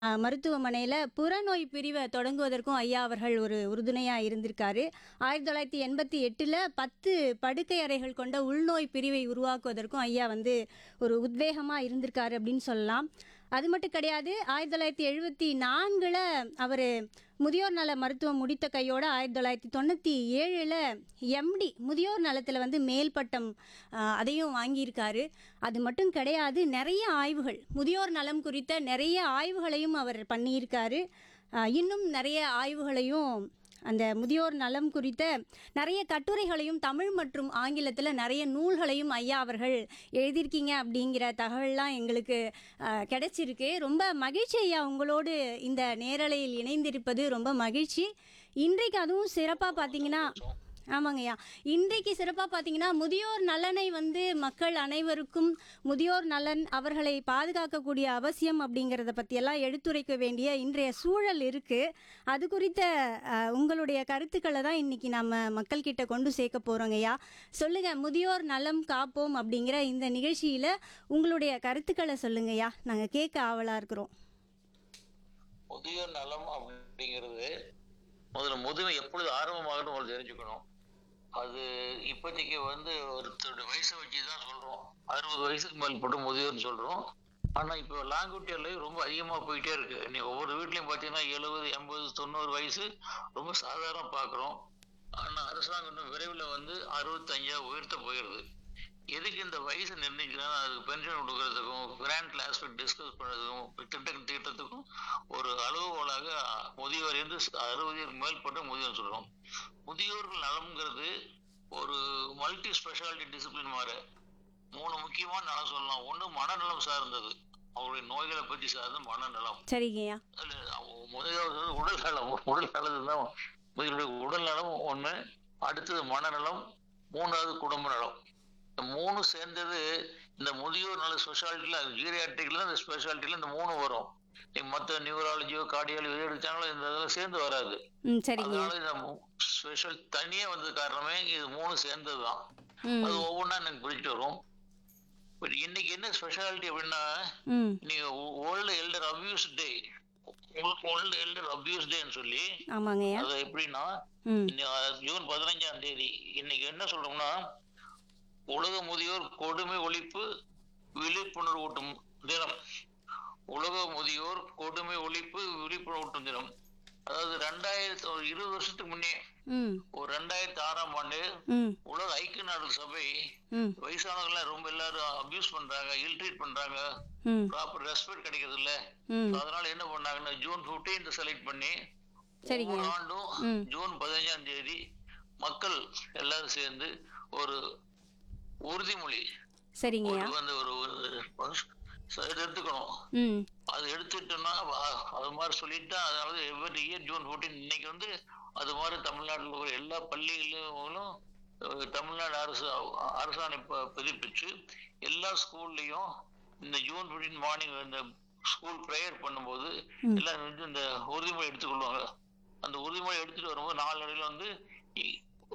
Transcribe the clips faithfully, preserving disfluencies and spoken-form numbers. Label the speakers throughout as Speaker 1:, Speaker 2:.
Speaker 1: அ மருத்துவமனையில புறநோய் பிரிவ தொடங்குவதற்கும் ஐயா அவர்கள் ஒரு உறுதுணையா இருந்திருக்காரு. ஆயிரத்தி தொள்ளாயிரத்தி எண்பத்தி எட்டுல பத்து படுக்கை அறைகள் கொண்ட உள்நோய் பிரிவை உருவாக்குவதற்கும் ஐயா வந்து ஒரு உத்வேகமா இருந்திருக்காரு அப்படின்னு சொல்லலாம். அது மட்டும் கிடையாது. ஆயிரத்தி தொள்ளாயிரத்தி எழுபத்தி நான்குல அவரு முதியோர் நல மருத்துவம் முடித்த கையோட ஆயிரத்தி தொள்ளாயிரத்தி தொண்ணூற்றி ஏழுல எம்டி முதியோர் நலத்தில் வந்து மேல் பட்டம் அ, அதையும் வாங்கியிருக்காரு. அது மட்டும் கிடையாது. நிறைய ஆய்வுகள் முதியோர் நலம் குறித்த நிறைய ஆய்வுகளையும் அவர் பண்ணியிருக்காரு. அ, இன்னும் நிறைய ஆய்வுகளையும் அந்த முதியோர் நலம் குறித்த நிறைய கட்டுரைகளையும் தமிழ் மற்றும் ஆங்கிலத்தில் நிறைய நூல்களையும் ஐயா அவர்கள் எழுதியிருக்கீங்க அப்படிங்கிற தகவல்லாம் எங்களுக்கு அஹ், கிடைச்சிருக்கு. ரொம்ப மகிழ்ச்சி ஐயா, உங்களோடு இந்த நேரலையில் இணைந்திருப்பது ரொம்ப மகிழ்ச்சி. இன்றைக்கு அதுவும் சிறப்பாக பார்த்தீங்கன்னா, ஆமாங்கய்யா, இன்றைக்கு சிறப்பாக பார்த்தீங்கன்னா முதியோர் நலனை வந்து மக்கள் அனைவருக்கும் முதியோர் நலன் அவர்களை பாதுகாக்கக்கூடிய அவசியம் அப்படிங்கிறத பற்றியெல்லாம் எடுத்துரைக்க வேண்டிய இன்றைய சூழல் இருக்குது. அது குறித்த அஹ், உங்களுடைய கருத்துக்களை தான் இன்றைக்கி நம்ம மக்கள்கிட்ட கொண்டு சேர்க்க போகிறோங்கய்யா. சொல்லுங்கள், முதியோர் நலம் காப்போம் அப்படிங்கிற இந்த நிகழ்ச்சியில் உங்களுடைய கருத்துக்களை சொல்லுங்கய்யா. நாங்கள் கேட்க ஆவலாக இருக்கிறோம்.
Speaker 2: முதியோர் நலம் அப்படிங்கிறது முதல்ல முதுமை எப்பொழுது ஆரம்பமாகணும் முதல்ல தெரிஞ்சுக்கணும். அது இப்போதைக்கு வந்து ஒருத்தருடைய வயசை வச்சு தான் சொல்றோம். அறுபது வயசுக்கு மேற்பட்டு முதியோர்னு சொல்றோம். ஆனா இப்போ லாங்குவிட்டி லைஃப் ரொம்ப அதிகமா போயிட்டே இருக்கு. நீ ஒவ்வொரு வீட்லயும் பாத்தீங்கன்னா எழுபது எண்பது தொண்ணூறு வயசு ரொம்ப சாதாரண பாக்குறோம். ஆனா அரசாங்கம் இன்னும் விரைவில் வந்து அறுபத்தஞ்சா உயர்த்த போயிடுது. எதுக்கு இந்த வயசு நிர்ணயிக்கிறாங்க? அதுக்கு பென்ஷன் கொடுக்கறதுக்கும் கிராண்ட் ஆஸ்பெக்ட் டிஸ்கஸ் பண்ணுறதுக்கும் திட்ட திட்டத்துக்கும் ஒரு அளவுகோலாக முதியோர் இருந்து அறுபது மேற்பட்ட முதியோர் சொல்றோம். முதியோர்கள் நலம்ங்கிறது ஒரு மல்டி ஸ்பெஷாலிட்டி டிசிப்ளின் மாதிரி மூணு முக்கியமான நலம் சொல்லலாம். ஒண்ணு மனநலம் சார்ந்தது, அவருடைய நோய்களை பற்றி சார்ந்த மனநலம்.
Speaker 1: சரிங்கய்யா.
Speaker 2: அதுல அவ- முதியோர் வந்து உடல் நலம், உடல் நலம் தான் முதியோருடைய உடல் நலம் ஒண்ணு, அடுத்தது மனநலம், மூணாவது குடும்ப நலம். இந்த மூணு சேர்ந்தது இந்த முதியோர் நல ஸ்பெஷாலிட்டியில ஜீரியாட்ரிக்ல இந்த ஸ்பெஷாலிட்டியில இந்த மூணு வரும். நீ மற்ற நியூராலஜியோ கார்டியாலஜியோ எது எடுத்தாங்களோ இந்த இதெல்லாம் சேர்ந்து வராது.
Speaker 1: ம் சரிங்கய்யா.
Speaker 2: அதனால இந்த ஸ்பெஷல் தனியா வந்தது காரணமே இது மூணு சேர்ந்ததுதான்.
Speaker 1: ம்
Speaker 2: அது ஒவ்வொன்றா எனக்கு பிடிச்சிட்டு வரும். பட் இன்னைக்கு என்ன ஸ்பெஷாலிட்டி அப்படின்னா,
Speaker 1: ம்
Speaker 2: நீங்க வேர்ல்டு எல்டர் அபியூஸ் டே, வேர்ல்டு எல்டர் அபியூஸ் டேன்னு சொல்லி
Speaker 1: ஆமாங்கய்யா.
Speaker 2: அது எப்படின்னா
Speaker 1: ம்
Speaker 2: இன்னி- ஜூன் பதினஞ்சாம் தேதி இன்னைக்கு என்ன சொல்றோம்னா உலக முதியோர் கொடுமை ஒழிப்பு விழிப்புணர்வு ஊட்டும் தினம். உலக முதியோர் கொடுமை ஒழிப்பு விழிப்புணர்வு ஊட்டும் தினம். அதாவது ரெண்டாயிரத்தி ஒரு இருபது வருஷத்துக்கு முன்னே
Speaker 1: ம்
Speaker 2: ஒரு ரெண்டாயிரத்தி ஆறாம் ஆண்டு
Speaker 1: ம்
Speaker 2: உலக ஐக்கிய நாடுகள் சபை
Speaker 1: ம்
Speaker 2: வயசானவங்க ரொம்ப எல்லாரும் அபியூஸ் பண்றாங்க, இல் ட்ரீட் பண்றாங்க,
Speaker 1: ம்
Speaker 2: ப்ராப்பர் ரெஸ்பெக்ட் கிடைக்கிறது இல்ல.
Speaker 1: ம்
Speaker 2: அதனால என்ன பண்ணாங்கன்னா ஜூன் பதினைந்து செலக்ட் பண்ணி
Speaker 1: சரிங்க.
Speaker 2: ஒவ்வொரு ஆண்டும்
Speaker 1: ம்
Speaker 2: ஜூன் பதினஞ்சாம் தேதி மக்கள் எல்லாரும் சேர்ந்து ஒரு உறுதிமொழி
Speaker 1: சரிங்கய்யா.
Speaker 2: ஒரு வந்து ஒரு ஒரு ச- இது எடுத்துக்கணும்.
Speaker 1: ம்
Speaker 2: அது எடுத்துட்டோம்னா அ- அது மாதிரி சொல்லிட்டா, அதாவது எவ்ரி இயர் ஜூன் பதினான்கு இன்னைக்கு வந்து அது மாதிரி தமிழ்நாட்டில் உள்ள எல்லா பள்ளிகளிலும் அஹ், தமிழ்நாடு அரசு அ- அரசாணை ப- பதிப்பிச்சு எல்லா ஸ்கூல்லையும் இந்த ஜூன் பதினைந்து மார்னிங் இந்த ஸ்கூல் ப்ரேயர் பண்ணும்போது
Speaker 1: ம்
Speaker 2: எல்லாம் வந்து இந்த உறுதிமொழி எடுத்துக்கொள்வாங்க. அந்த உறுதிமொழி எடுத்துட்டு வரும்போது நாலு அடியில் வந்து இ-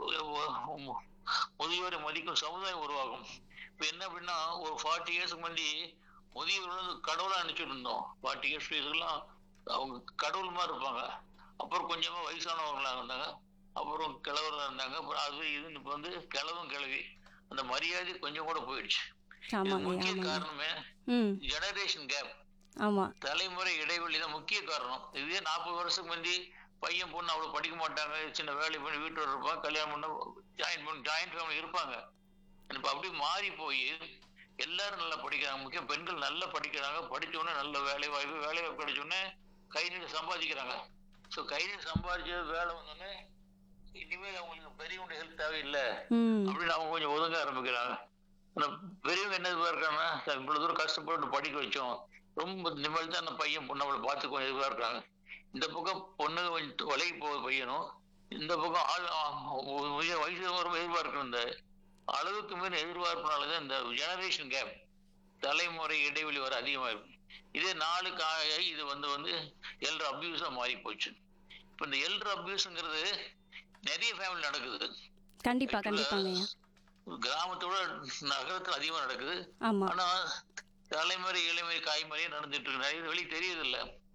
Speaker 2: ஒ- முதியோரை மதிக்கும் சமுதாயம் உருவாகும். இப்ப என்ன அப்படின்னா ஒரு ஃபார்ட்டி இயர்ஸ்க்கு முன்னாடி முதியோர் வந்து கடவுளா நினைச்சிட்டு இருந்தோம். ஃபார்ட்டி இயர்ஸ் எல்லாம் அவங்க கடவுள் மாதிரி இருப்பாங்க. அப்புறம் கொஞ்சமா வயசானவங்களா இருந்தாங்க, அப்புறம் கிழவர்களா இருந்தாங்க, அப்புறம் அது இதுன்னு இப்ப வந்து கிழவும் கிழவி அந்த மரியாதை கொஞ்சம் கூட போயிடுச்சு. இது
Speaker 1: ஆமாங்கய்யா.
Speaker 2: முக்கிய
Speaker 1: ஆமாங்க.
Speaker 2: காரணமே
Speaker 1: ம்
Speaker 2: ஜெனரேஷன் கேப்,
Speaker 1: ஆமாம்.
Speaker 2: தலைமுறை இடைவெளி தான் முக்கிய காரணம். இதே நாற்பது வருஷத்துக்கு முந்தி பையன் பொண்ணு அவ்வளவு படிக்க மாட்டாங்க, சின்ன வேலை பண்ணி வீட்டோட இருப்பாங்க, கல்யாணம் பண்ண ஜாயின் பண்ணி ஜாயிண்ட் ஃபேமிலி இருப்பாங்க. இப்ப அப்படி மாறி போய் எல்லாரும் நல்லா படிக்கிறாங்க. முக்கியம் பெண்கள் நல்லா படிக்கிறாங்க, படிச்ச உடனே நல்ல வேலை வாய்ப்பு, வேலை வாய்ப்பு கிடைச்ச உடனே கை நீட்டு சம்பாதிக்கிறாங்க. ஸோ கை நீட்டு சம்பாதிச்ச வேலை வந்தோடனே இனிமேல் அவங்களுக்கு பெரியவங்க ஹெல்ப் தேவையில்லை
Speaker 1: ம்
Speaker 2: அப்படின்னு அவங்க கொஞ்சம் ஒதுங்க ஆரம்பிக்கிறாங்க. ஆனா பெரியவங்க என்ன இதுவா இருக்காங்கன்னா, "சார், இவ்வளவு தூரம் கஷ்டப்பட்டு படிக்க வச்சோம், ரொம்ப நிம்மதி தான் அந்த பையன் பொண்ணு அவளை பார்த்து கொஞ்சம் இதுவா இருக்காங்க." இந்த பக்கம் பொண்ணு கொஞ்சம் விலகி போக பையனும், இந்த பக்கம் ஆள் ஆ, உய- வயசு ரொம்ப எதிர்பார்க்கணும். இந்த அளவுக்கு மேல எதிர்பார்ப்புனாலதான் இந்த ஜெனரேஷன் கேப், தலைமுறை இடைவெளி வர அதிகமாயிருக்கு. இதே நாளுக்கு ஆக இது வந்து வந்து எல்டர் அபியூஸா மாறி போச்சு. இப்ப இந்த எல்டர் அபியூஸ்ங்கிறது நிறைய ஃபேமிலி நடக்குது.
Speaker 1: கண்டிப்பாக கண்டிப்பாங்கய்யா.
Speaker 2: கிராமத்தோட நகரத்துல அதிகமா நடக்குது.
Speaker 1: ஆமாம்.
Speaker 2: ஆனா தலைமுறை இளமுறை காய்மறையே நடந்துட்டு இருக்கு. நிறைய வெளியே தெரியுது இல்ல.